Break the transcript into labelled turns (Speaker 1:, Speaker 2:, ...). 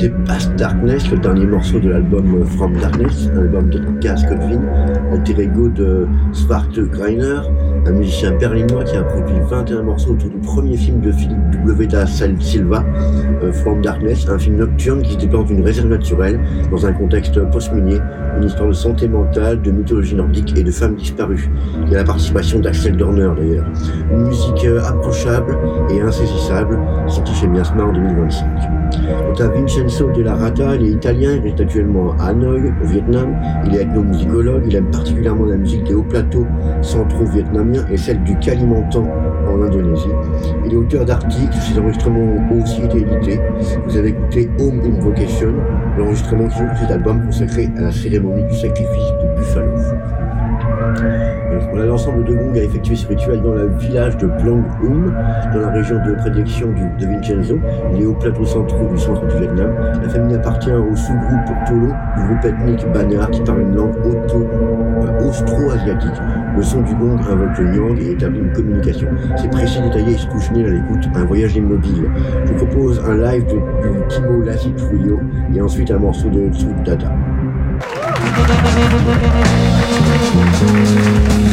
Speaker 1: C'était Past Darkness, le dernier morceau de l'album From Darkness, un album de Gaz Godwin, alter ego de Svarte Greiner, un musicien berlinois qui a produit 21 morceaux autour du premier film de Philippe W. da Silva, From Darkness, un film nocturne qui se déplace d'une réserve naturelle dans un contexte post-minier, une histoire de santé mentale, de mythologie nordique et de femmes disparues. Il y a la participation d'Axel Dorner d'ailleurs. Une musique approchable et insaisissable, sortie chez Miasma en 2025. Quant à Vincenzo Della Rata, il est italien, il est actuellement à Hanoï, au Vietnam. Il est ethnomusicologue, il aime particulièrement la musique des hauts plateaux centro-vietnamiens et celle du Kalimantan en Indonésie. Il est auteur d'articles, ses enregistrements ont aussi été édités. Vous avez écouté Home Invocation, l'enregistrement qui ouvre cet album consacré à la cérémonie du sacrifice de Buffalo. Voilà, l'ensemble de gongs a effectué ce rituel dans le village de Plong Um, dans la région de prédilection de Vincenzo. Il est au plateau central du centre du Vietnam. La famille appartient au sous-groupe Tolo, du groupe ethnique Banjar qui parle une langue austro-asiatique. Le son du gong invoque le Nyang et établit une communication. C'est précis, détaillé et Skouchnil à l'écoute, un voyage immobile. Je vous propose un live du Timo Lassi Trio et ensuite un morceau de Tsuk Data.